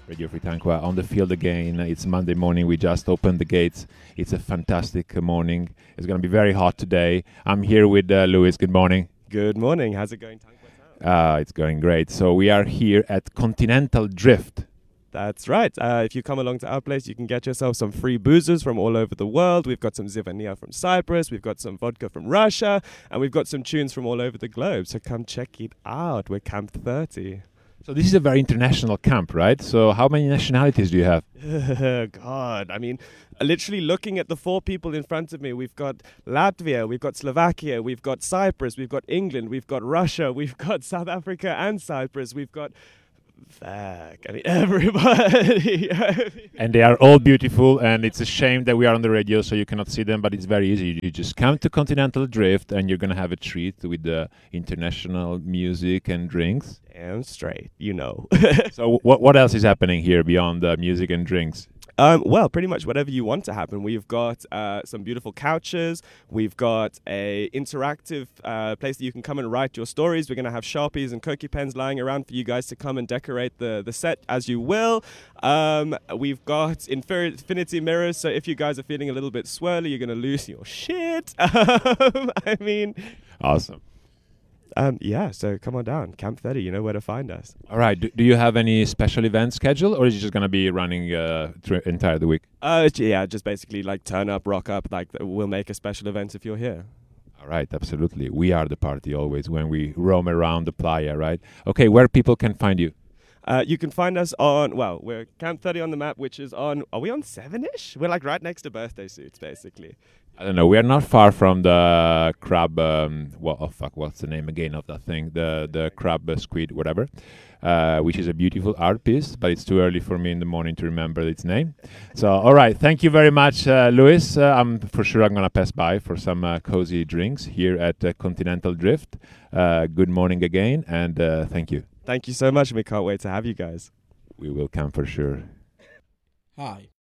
Radio Free Tanqua on the field again. It's Monday morning. We just opened the gates. It's a fantastic morning. It's going to be very hot today. I'm here with Luis. Good morning. Good morning. How's it going, Tanqua Town? It's going great. So we are here at Continental Drift. That's right. If you come along to our place, you can get yourself some free boozers from all over the world. We've got some Zivania from Cyprus, we've got some vodka from Russia, and we've got some tunes from all over the globe. So come check it out. We're Camp 30. So this is a very international camp, right? So how many nationalities do you have? God, I mean, literally looking at the four people in front of me, we've got Latvia, we've got Slovakia, we've got Cyprus, we've got England, we've got Russia, we've got South Africa and Cyprus, we've got... I mean, everybody. And they are all beautiful, and it's a shame that we are on the radio so you cannot see them, but it's very easy. You just come to Continental Drift and you're going to have a treat with the international music and drinks. Damn straight, you know. So what else is happening here beyond music and drinks? Well, pretty much whatever you want to happen. We've got some beautiful couches. We've got a interactive place that you can come and write your stories. We're going to have Sharpies and Koki pens lying around for you guys to come and decorate the set as you will. We've got infinity mirrors, so if you guys are feeling a little bit swirly, you're going to lose your shit. I mean... Awesome. Yeah, so come on down. Camp 30, you know where to find us. All right. Do you have any special events scheduled, or is it just going to be running entire the week? Yeah, just basically like turn up, rock up. Like we'll make a special event if you're here. All right, absolutely. We are the party always when we roam around the playa, right? Okay, where people can find you? You can find us on, well, we're Camp 30 on the map, which is on, are we on 7-ish? We're like right next to Birthday Suits, basically. I don't know. We are not far from the crab. What's the name again of that thing? The crab squid, whatever, which is a beautiful art piece, but it's too early for me in the morning to remember its name. So, all right. Thank you very much, Luis. I'm gonna pass by for some cozy drinks here at Continental Drift. Good morning again, and thank you. Thank you so much, and we can't wait to have you guys. We will come for sure. Hi,